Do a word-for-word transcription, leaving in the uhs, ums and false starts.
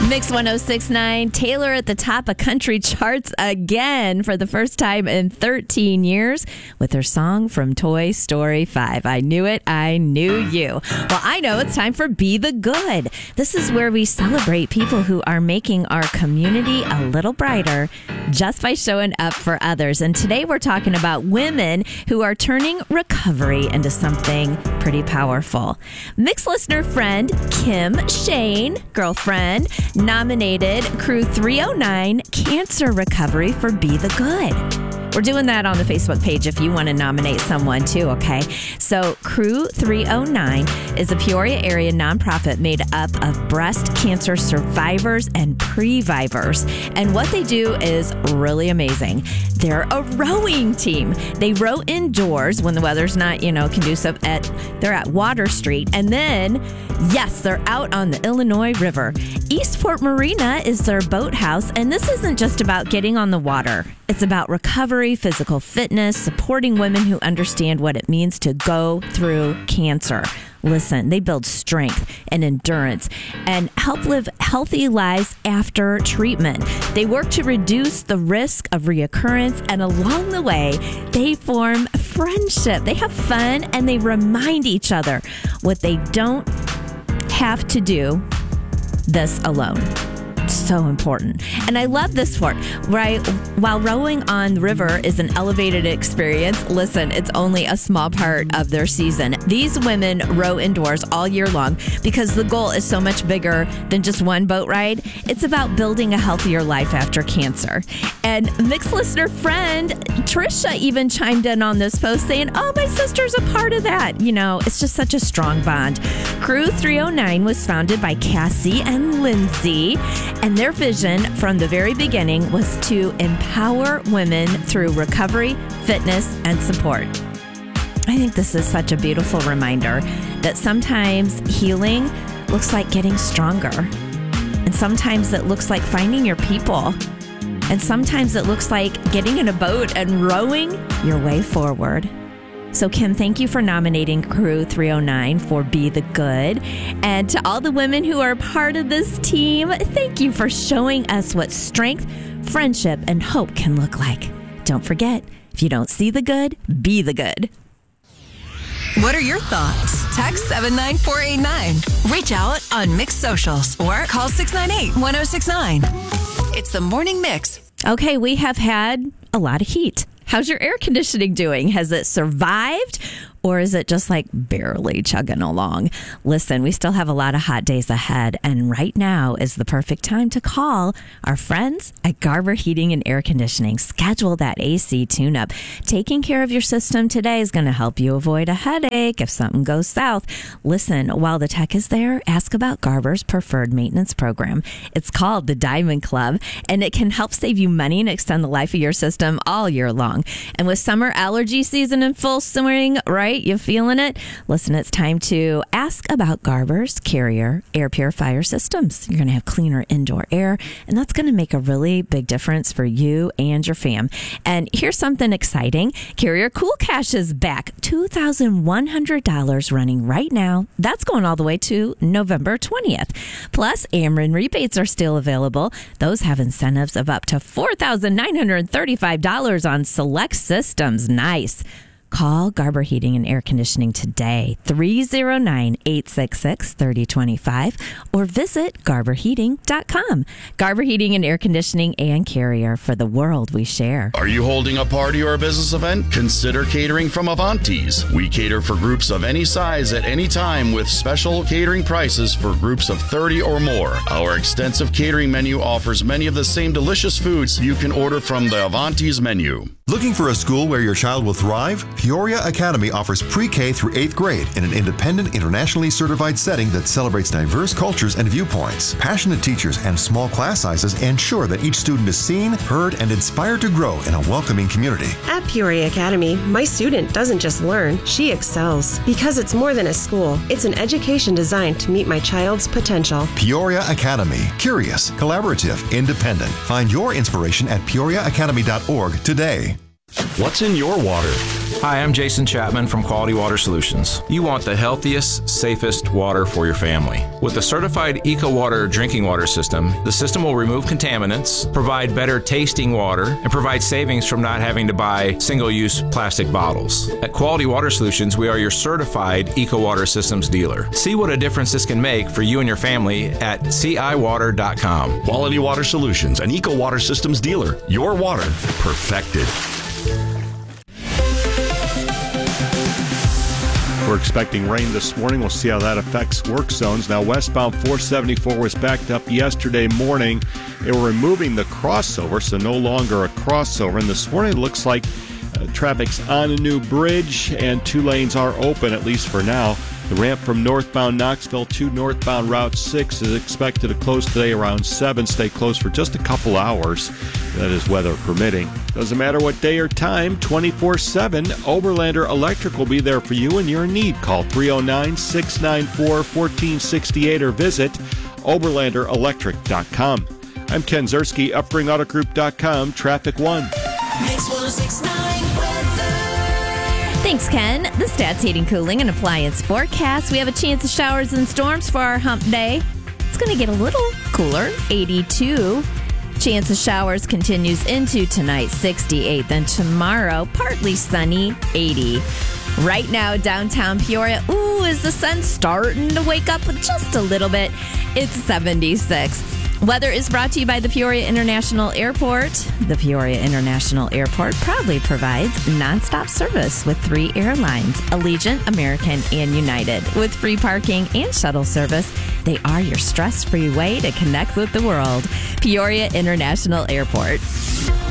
Mix one oh six point nine, Taylor at the top of country charts again for the first time in thirteen years with her song from Toy Story five. I knew it. I knew you. Well, I know it's time for Be the Good. This is where we celebrate people who are making our community a little brighter just by showing up for others. And today we're talking about women who are turning recovery into something pretty powerful. Mix listener friend Kim Shane, girlfriend, nominated Crew three oh nine Cancer Recovery for Be the Good. We're doing that on the Facebook page if you want to nominate someone too, okay? So Crew three oh nine is a Peoria area nonprofit made up of breast cancer survivors and previvors. And what they do is really amazing. They're a rowing team. They row indoors when the weather's not, you know, conducive. At They're at Water Street. And then, yes, they're out on the Illinois River. Eastport Marina is their boathouse. And this isn't just about getting on the water. It's about recovery, physical fitness, supporting women who understand what it means to go through cancer. Listen, they build strength and endurance and help live healthy lives after treatment. They work to reduce the risk of reoccurrence, and along the way, they form friendship. They have fun, and they remind each other what they don't have to do this alone. So important. And I love this part, right? While rowing on the river is an elevated experience, listen, it's only a small part of their season. These women row indoors all year long because the goal is so much bigger than just one boat ride. It's about building a healthier life after cancer. And Mixed listener friend Trisha even chimed in on this post saying, oh, my sister's a part of that. You know, it's just such a strong bond. Crew three oh nine was founded by Cassie and Lindsay. And their vision from the very beginning was to empower women through recovery, fitness, and support. I think this is such a beautiful reminder that sometimes healing looks like getting stronger. And sometimes it looks like finding your people. And sometimes it looks like getting in a boat and rowing your way forward. So, Kim, thank you for nominating Crew three oh nine for Be the Good. And to all the women who are part of this team, thank you for showing us what strength, friendship, and hope can look like. Don't forget, if you don't see the good, be the good. What are your thoughts? Text seven nine four eight nine. Reach out on Mix Socials or call six nine eight, one oh six nine. It's the Morning Mix. Okay, we have had a lot of heat. How's your air conditioning doing? Has it survived? Or is it just like barely chugging along? Listen, we still have a lot of hot days ahead, and right now is the perfect time to call our friends at Garber Heating and Air Conditioning. Schedule that A C tune-up. Taking care of your system today is going to help you avoid a headache if something goes south. Listen, while the tech is there, ask about Garber's preferred maintenance program. It's called the Diamond Club, and it can help save you money and extend the life of your system all year long. And with summer allergy season in full swing, right? You feeling it? Listen, it's time to ask about Garber's Carrier air purifier systems. You're going to have cleaner indoor air, and that's going to make a really big difference for you and your fam. And here's something exciting. Carrier Cool Cash is back. two thousand one hundred dollars running right now. That's going all the way to November twentieth. Plus, Ameren rebates are still available. Those have incentives of up to four thousand nine hundred thirty-five dollars on select systems. Nice. Call Garber Heating and Air Conditioning today, three oh nine, eight six six, three oh two five, or visit garber heating dot com. Garber Heating and Air Conditioning and Carrier, for the world we share. Are you holding a party or a business event? Consider catering from Avanti's. We cater for groups of any size at any time with special catering prices for groups of thirty or more. Our extensive catering menu offers many of the same delicious foods you can order from the Avanti's menu. Looking for a school where your child will thrive? Peoria Academy offers pre-K through eighth grade in an independent, internationally certified setting that celebrates diverse cultures and viewpoints. Passionate teachers and small class sizes ensure that each student is seen, heard, and inspired to grow in a welcoming community. At Peoria Academy, my student doesn't just learn, she excels. Because it's more than a school, it's an education designed to meet my child's potential. Peoria Academy. Curious, collaborative, independent. Find your inspiration at peoria academy dot org today. What's in your water? Hi, I'm Jason Chapman from Quality Water Solutions. You want the healthiest, safest water for your family. With the certified EcoWater drinking water system, the system will remove contaminants, provide better tasting water, and provide savings from not having to buy single-use plastic bottles. At Quality Water Solutions, we are your certified EcoWater systems dealer. See what a difference this can make for you and your family at C I water dot com. Quality Water Solutions, an EcoWater systems dealer. Your water perfected. We're expecting rain this morning. We'll see how that affects work zones. Now, westbound four seventy-four was backed up yesterday morning. They were removing the crossover, so no longer a crossover. And this morning it looks like uh, traffic's on a new bridge, and two lanes are open, at least for now. The ramp from northbound Knoxville to northbound Route six is expected to close today around seven. Stay closed for just a couple hours. That is weather permitting. Doesn't matter what day or time, twenty-four seven, Oberlander Electric will be there for you when you're in need. Call three oh nine, six nine four, one four six eight or visit oberlander electric dot com. I'm Ken Zerski, upspring auto group dot com, Traffic One. Mix one oh six point nine weather. Thanks, Ken. The Stats Heating, Cooling, and Appliance forecast. We have a chance of showers and storms for our hump day. It's going to get a little cooler, eighty-two. Chance of showers continues into tonight, sixty-eight. Then tomorrow, partly sunny, eighty. Right now, downtown Peoria, ooh, is the sun starting to wake up just a little bit? It's seventy-six. Weather is brought to you by the Peoria International Airport. The Peoria International Airport proudly provides nonstop service with three airlines, Allegiant, American, and United. With free parking and shuttle service, they are your stress-free way to connect with the world. Peoria International Airport.